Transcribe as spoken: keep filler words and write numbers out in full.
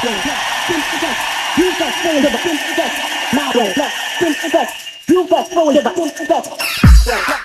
You got forward of a my way, you got forward of a